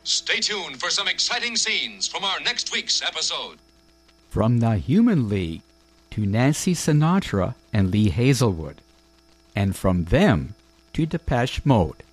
Stay tuned for some exciting scenes from our next week's episode. From the Human League to Nancy Sinatra and Lee Hazelwood, and from them to Depeche Mode.